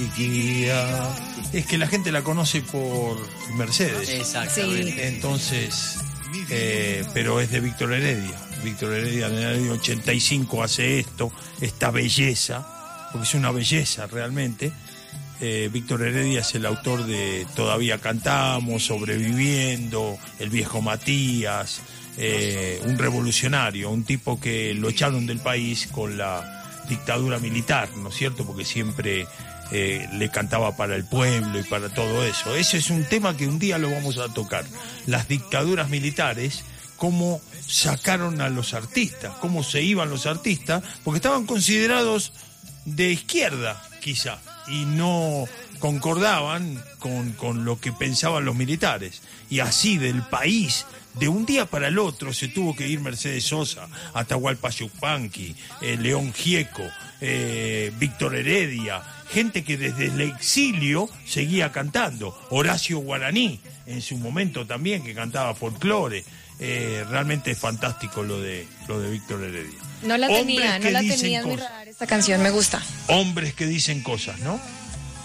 Es que la gente la conoce por Mercedes. Exactamente. Sí. Entonces, pero es de Víctor Heredia. Víctor Heredia en el año 85 hace esta belleza, porque es una belleza realmente. Víctor Heredia es el autor de Todavía Cantamos, Sobreviviendo, El Viejo Matías, un revolucionario, un tipo que lo echaron del país con la dictadura militar, ¿no es cierto? Porque siempre le cantaba para el pueblo y para todo eso. Ese es un tema que un día lo vamos a tocar. Las dictaduras militares, cómo sacaron a los artistas, cómo se iban los artistas, porque estaban considerados de izquierda, quizá, y no concordaban con lo que pensaban los militares. Y así del país, de un día para el otro, se tuvo que ir Mercedes Sosa, Atahualpa Yupanqui, León Gieco, Víctor Heredia, gente que desde el exilio seguía cantando. Horacio Guaraní, en su momento también, que cantaba folclore. Realmente es fantástico lo de Víctor Heredia. No la tenía en mi radar esta canción, me gusta. Hombres que dicen cosas, ¿no?